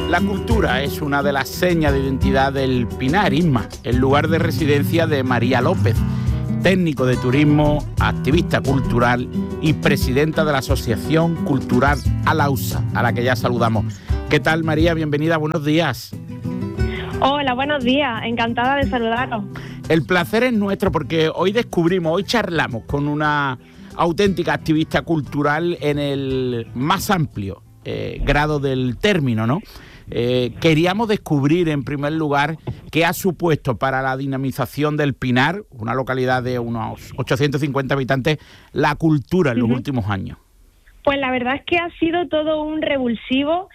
La cultura es una de las señas de identidad del Pinar, Isma, el lugar de residencia de María López, técnico de turismo, activista cultural y presidenta de la Asociación Cultural Alausa, a la que ya saludamos. ¿Qué tal, María? Bienvenida, buenos días. Hola, buenos días, encantada de saludaros. El placer es nuestro porque hoy charlamos con una auténtica activista cultural en el más amplio grado del término, ¿no? Queríamos descubrir en primer lugar qué ha supuesto para la dinamización del Pinar, una localidad de unos 850 habitantes, la cultura en los últimos años. Pues la verdad es que ha sido todo un revulsivo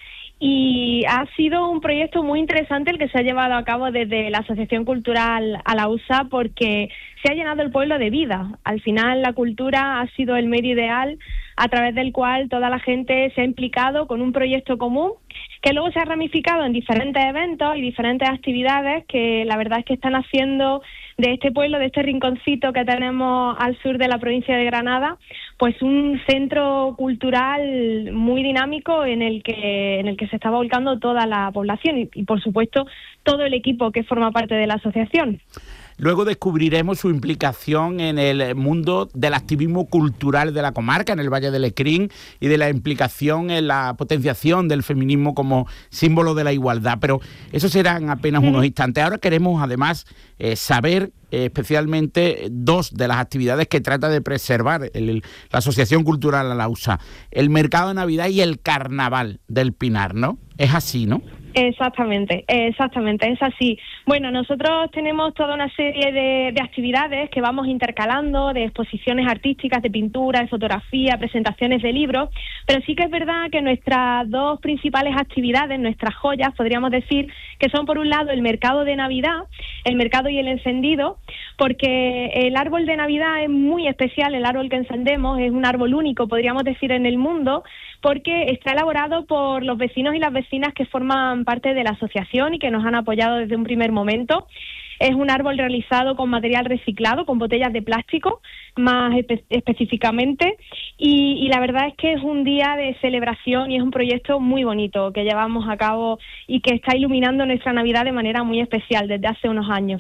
y ha sido un proyecto muy interesante el que se ha llevado a cabo desde la Asociación Cultural Alausa, porque se ha llenado el pueblo de vida. Al final la cultura ha sido el medio ideal a través del cual toda la gente se ha implicado con un proyecto común que luego se ha ramificado en diferentes eventos y diferentes actividades que la verdad es que están haciendo de este pueblo, de este rinconcito que tenemos al sur de la provincia de Granada, pues un centro cultural muy dinámico en el que se está volcando toda la población y por supuesto todo el equipo que forma parte de la asociación. Luego descubriremos su implicación en el mundo del activismo cultural de la comarca, en el Valle del Lecrín, y de la implicación en la potenciación del feminismo como símbolo de la igualdad. Pero eso serán apenas unos instantes. Ahora queremos además saber especialmente dos de las actividades que trata de preservar la Asociación Cultural Alausa: el mercado de Navidad y el carnaval del Pinar, ¿no? Es así, ¿no? Exactamente, es así. Bueno, nosotros tenemos toda una serie de actividades que vamos intercalando, de exposiciones artísticas, de pintura, de fotografía, presentaciones de libros, pero sí que es verdad que nuestras dos principales actividades, nuestras joyas, podríamos decir, que son por un lado el mercado de Navidad, el mercado y el encendido, porque el árbol de Navidad es muy especial, el árbol que encendemos es un árbol único, podríamos decir, en el mundo, porque está elaborado por los vecinos y las vecinas que forman parte de la asociación y que nos han apoyado desde un primer momento. Es un árbol realizado con material reciclado, con botellas de plástico, más específicamente, y la verdad es que es un día de celebración y es un proyecto muy bonito que llevamos a cabo y que está iluminando nuestra Navidad de manera muy especial desde hace unos años.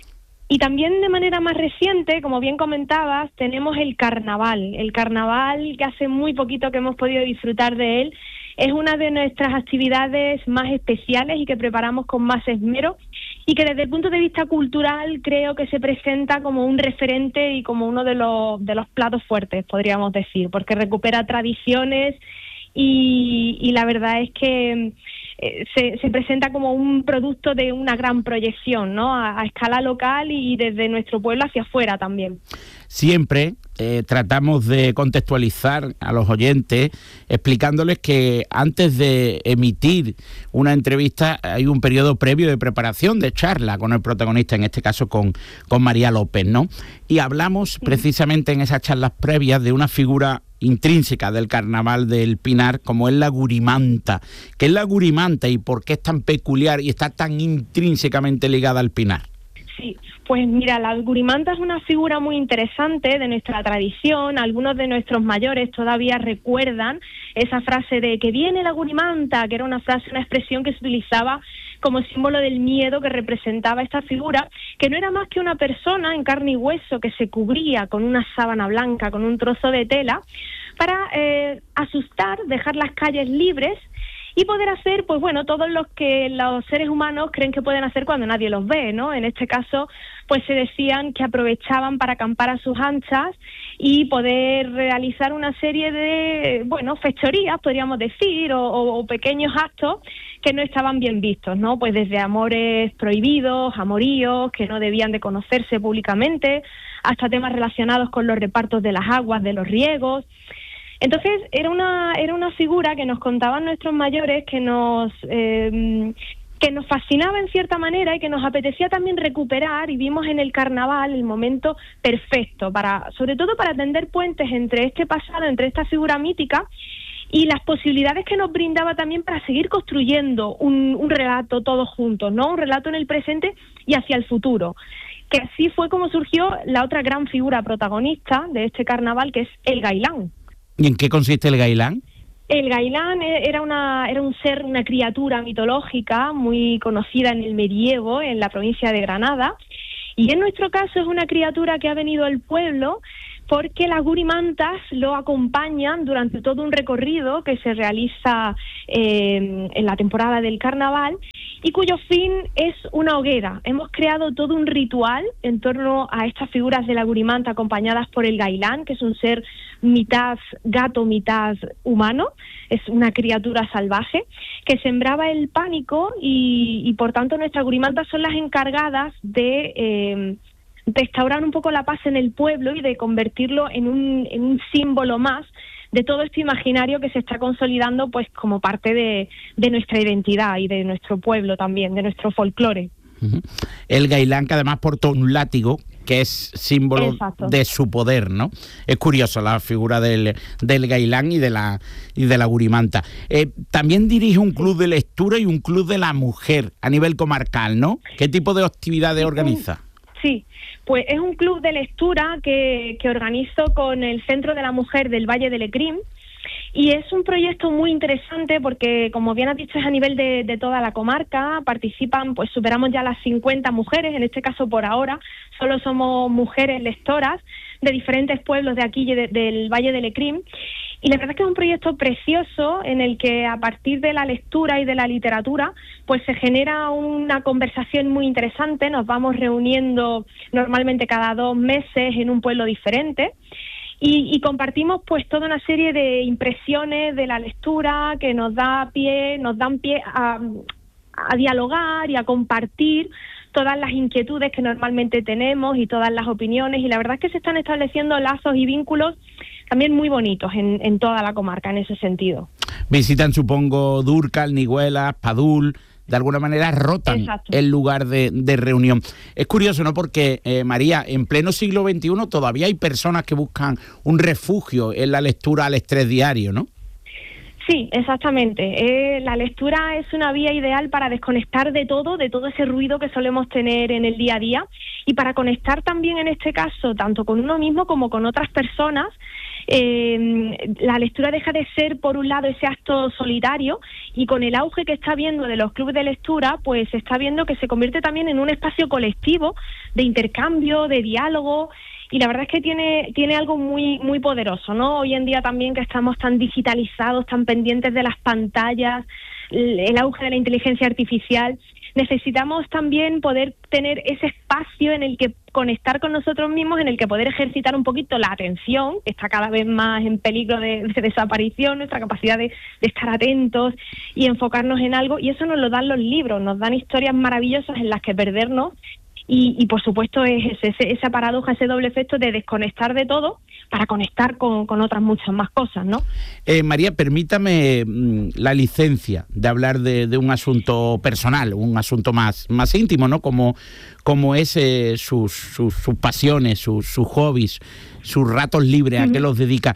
Y también de manera más reciente, como bien comentabas, tenemos el carnaval que hace muy poquito que hemos podido disfrutar de él. Es una de nuestras actividades más especiales y que preparamos con más esmero y que desde el punto de vista cultural creo que se presenta como un referente y como uno de los platos fuertes, podríamos decir, porque recupera tradiciones y la verdad es que se presenta como un producto de una gran proyección, ¿no? A escala local y desde nuestro pueblo hacia afuera también. Siempre tratamos de contextualizar a los oyentes explicándoles que antes de emitir una entrevista hay un periodo previo de preparación, de charla con el protagonista, en este caso con María López, ¿no? Y hablamos precisamente en esas charlas previas de una figura intrínseca del carnaval del Pinar, como es la gurimanta. ¿Qué es la gurimanta y por qué es tan peculiar y está tan intrínsecamente ligada al Pinar? Sí, pues mira, la gurimanta es una figura muy interesante de nuestra tradición. Algunos de nuestros mayores todavía recuerdan esa frase de que viene la gurimanta, que era una frase, una expresión que se utilizaba como símbolo del miedo que representaba esta figura, que no era más que una persona en carne y hueso que se cubría con una sábana blanca, con un trozo de tela, para asustar, dejar las calles libres y poder hacer, pues bueno, todo lo que los seres humanos creen que pueden hacer cuando nadie los ve, ¿no? En este caso, pues se decían que aprovechaban para acampar a sus anchas y poder realizar una serie de, bueno, fechorías, podríamos decir, o pequeños actos que no estaban bien vistos, ¿no? Pues desde amores prohibidos, amoríos que no debían de conocerse públicamente, hasta temas relacionados con los repartos de las aguas, de los riegos. Entonces era una figura que nos contaban nuestros mayores que nos fascinaba en cierta manera y que nos apetecía también recuperar, y vimos en el carnaval el momento perfecto sobre todo para tender puentes entre este pasado, entre esta figura mítica y las posibilidades que nos brindaba también para seguir construyendo un relato todos juntos, ¿no? Un relato en el presente y hacia el futuro. Que así fue como surgió la otra gran figura protagonista de este carnaval, que es el gailán. ¿Y en qué consiste el gailán? El gailán era un ser, una criatura mitológica muy conocida en el medievo, en la provincia de Granada, y en nuestro caso es una criatura que ha venido al pueblo porque las gurimantas lo acompañan durante todo un recorrido que se realiza en la temporada del carnaval y cuyo fin es una hoguera. Hemos creado todo un ritual en torno a estas figuras de la gurimanta acompañadas por el gailán, que es un ser mitad gato, mitad humano, es una criatura salvaje, que sembraba el pánico y por tanto nuestras gurimantas son las encargadas de restaurar un poco la paz en el pueblo y de convertirlo en un símbolo más de todo este imaginario que se está consolidando pues como parte de nuestra identidad y de nuestro pueblo también, de nuestro folclore. El gailán, que además portó un látigo, que es símbolo Exacto. de su poder, ¿no? Es curioso la figura del gailán y de la gurimanta. También dirige un club de lectura y un club de la mujer a nivel comarcal, ¿no? ¿Qué tipo de actividades organiza? Sí, pues es un club de lectura que organizo con el Centro de la Mujer del Valle de Lecrín y es un proyecto muy interesante porque, como bien has dicho, es a nivel de toda la comarca, participan, pues superamos ya las 50 mujeres, en este caso por ahora, solo somos mujeres lectoras de diferentes pueblos de aquí del Valle de Lecrín. Y la verdad es que es un proyecto precioso en el que a partir de la lectura y de la literatura pues se genera una conversación muy interesante. Nos vamos reuniendo normalmente cada 2 meses en un pueblo diferente y compartimos pues toda una serie de impresiones de la lectura que nos dan pie a dialogar y a compartir todas las inquietudes que normalmente tenemos y todas las opiniones, y la verdad es que se están estableciendo lazos y vínculos también muy bonitos en toda la comarca en ese sentido. Visitan, supongo, Dúrcal, Nigüelas, Padul, de alguna manera rotan Exacto. el lugar de reunión. Es curioso, ¿no? Porque, María, en pleno siglo XXI todavía hay personas que buscan un refugio en la lectura al estrés diario, ¿no? Sí, exactamente. La lectura es una vía ideal para desconectar de todo ese ruido que solemos tener en el día a día y para conectar también en este caso tanto con uno mismo como con otras personas. La lectura deja de ser, por un lado, ese acto solitario y con el auge que está viendo de los clubes de lectura, pues se está viendo que se convierte también en un espacio colectivo de intercambio, de diálogo. Y la verdad es que tiene algo muy muy poderoso, ¿no? Hoy en día también que estamos tan digitalizados, tan pendientes de las pantallas, el auge de la inteligencia artificial, necesitamos también poder tener ese espacio en el que conectar con nosotros mismos, en el que poder ejercitar un poquito la atención, que está cada vez más en peligro de desaparición, nuestra capacidad de estar atentos y enfocarnos en algo, y eso nos lo dan los libros, nos dan historias maravillosas en las que perdernos. Y por supuesto es esa paradoja, ese doble efecto de desconectar de todo para conectar con otras muchas más cosas, ¿no? María, permítame la licencia de hablar de un asunto personal, un asunto más íntimo, ¿no? Como es sus pasiones, sus hobbies, sus ratos libres, ¿a qué los dedica?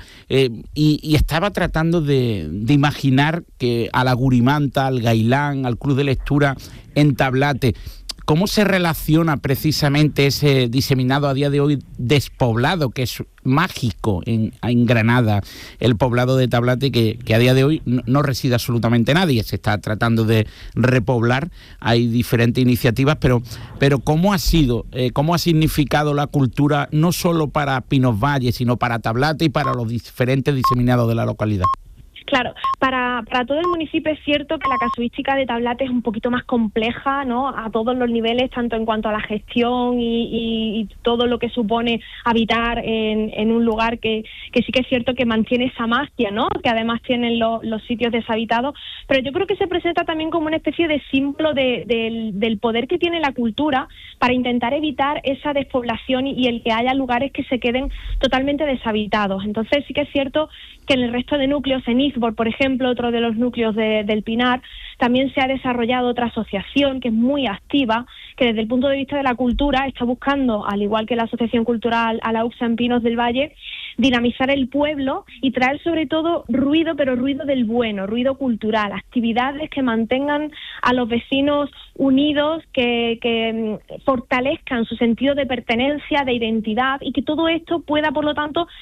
Y estaba tratando de imaginar que a la gurimanta, al gailán, al club de lectura en Tablate, ¿cómo se relaciona precisamente ese diseminado a día de hoy despoblado, que es mágico en Granada, el poblado de Tablate, que a día de hoy no reside absolutamente nadie, se está tratando de repoblar, hay diferentes iniciativas, pero ¿cómo ha significado la cultura no solo para Pinos Valle, sino para Tablate y para los diferentes diseminados de la localidad? Claro, para todo el municipio es cierto que la casuística de Tablate es un poquito más compleja, ¿no? A todos los niveles, tanto en cuanto a la gestión y todo lo que supone habitar en un lugar que sí que es cierto que mantiene esa magia, ¿no? Que además tienen los sitios deshabitados, pero yo creo que se presenta también como una especie de símbolo del poder que tiene la cultura para intentar evitar esa despoblación y el que haya lugares que se queden totalmente deshabitados. Entonces sí que es cierto que en el resto de núcleos, en Izbor, por ejemplo, otro de los núcleos del Pinar, también se ha desarrollado otra asociación que es muy activa, que desde el punto de vista de la cultura está buscando, al igual que la Asociación Cultural Alauxa en Pinos del Valle, dinamizar el pueblo y traer sobre todo ruido, pero ruido del bueno, ruido cultural, actividades que mantengan a los vecinos unidos, que fortalezcan su sentido de pertenencia, de identidad, y que todo esto pueda, por lo tanto,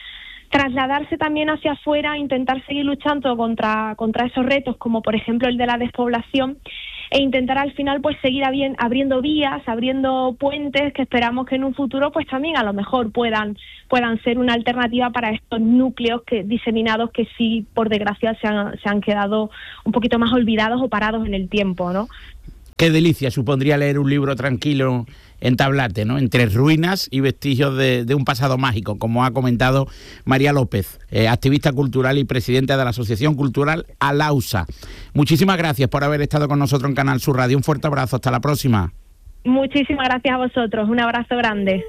trasladarse también hacia afuera, intentar seguir luchando contra esos retos, como por ejemplo el de la despoblación, e intentar al final pues seguir abriendo vías, abriendo puentes que esperamos que en un futuro pues también a lo mejor puedan ser una alternativa para estos núcleos diseminados que sí, por desgracia, se han quedado un poquito más olvidados o parados en el tiempo, ¿no? Qué delicia supondría leer un libro tranquilo en Tablate, ¿no? Entre ruinas y vestigios de un pasado mágico, como ha comentado María López, activista cultural y presidenta de la Asociación Cultural Alausa. Muchísimas gracias por haber estado con nosotros en Canal Sur Radio. Un fuerte abrazo, hasta la próxima. Muchísimas gracias a vosotros, un abrazo grande.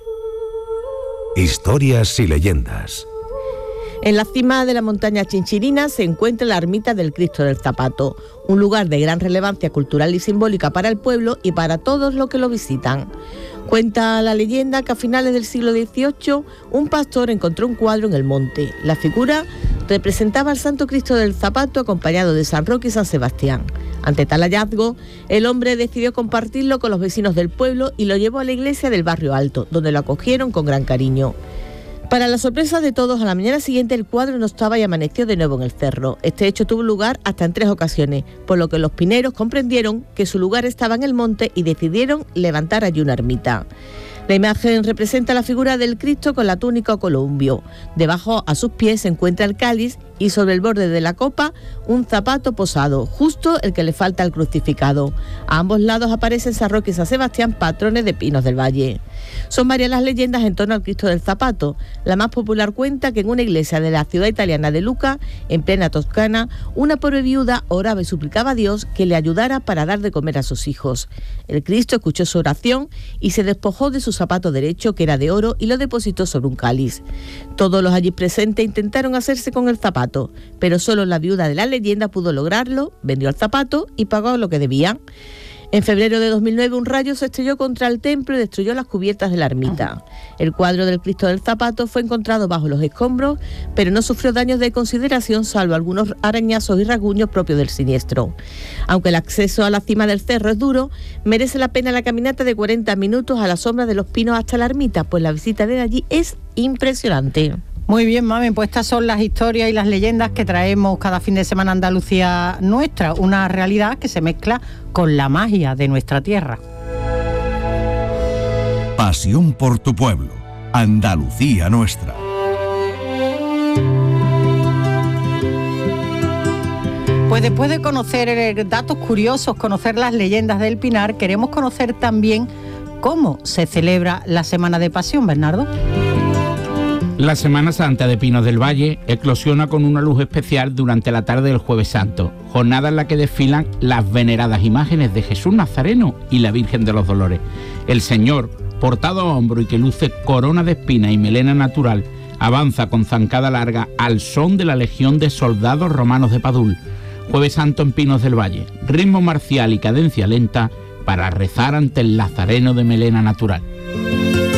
Historias y leyendas. En la cima de la montaña Chinchirina se encuentra la ermita del Cristo del Zapato, un lugar de gran relevancia cultural y simbólica para el pueblo y para todos los que lo visitan. Cuenta la leyenda que a finales del siglo XVIII un pastor encontró un cuadro en el monte. La figura representaba al Santo Cristo del Zapato acompañado de San Roque y San Sebastián. Ante tal hallazgo, el hombre decidió compartirlo con los vecinos del pueblo y lo llevó a la iglesia del Barrio Alto, donde lo acogieron con gran cariño. Para la sorpresa de todos, a la mañana siguiente el cuadro no estaba y amaneció de nuevo en el cerro. Este hecho tuvo lugar hasta en 3 ocasiones, por lo que los pineros comprendieron que su lugar estaba en el monte y decidieron levantar allí una ermita. La imagen representa la figura del Cristo con la túnica o columbio. Debajo, a sus pies, se encuentra el cáliz y sobre el borde de la copa un zapato posado, justo el que le falta al crucificado. A ambos lados aparecen San Roque y San Sebastián, patrones de Pinos del Valle. Son varias las leyendas en torno al Cristo del Zapato. La más popular cuenta que en una iglesia de la ciudad italiana de Lucca, en plena Toscana, una pobre viuda oraba y suplicaba a Dios que le ayudara para dar de comer a sus hijos. El Cristo escuchó su oración y se despojó de su zapato derecho, que era de oro, y lo depositó sobre un cáliz. Todos los allí presentes intentaron hacerse con el zapato, pero solo la viuda de la leyenda pudo lograrlo, vendió el zapato y pagó lo que debía. En febrero de 2009 un rayo se estrelló contra el templo y destruyó las cubiertas de la ermita. El cuadro del Cristo del Zapato fue encontrado bajo los escombros, pero no sufrió daños de consideración, salvo algunos arañazos y rasguños propios del siniestro. Aunque el acceso a la cima del cerro es duro, merece la pena la caminata de 40 minutos a la sombra de los pinos hasta la ermita, pues la visita de allí es impresionante. Muy bien, Mami, pues estas son las historias y las leyendas que traemos cada fin de semana a Andalucía nuestra, una realidad que se mezcla con la magia de nuestra tierra. Pasión por tu pueblo, Andalucía nuestra. Pues después de conocer datos curiosos, conocer las leyendas del Pinar, queremos conocer también cómo se celebra la Semana de Pasión, Bernardo. La Semana Santa de Pinos del Valle eclosiona con una luz especial durante la tarde del Jueves Santo, jornada en la que desfilan las veneradas imágenes de Jesús Nazareno y la Virgen de los Dolores. El Señor, portado a hombro y que luce corona de espina y melena natural, avanza con zancada larga al son de la legión de soldados romanos de Padul. Jueves Santo en Pinos del Valle, ritmo marcial y cadencia lenta para rezar ante el Nazareno de melena natural.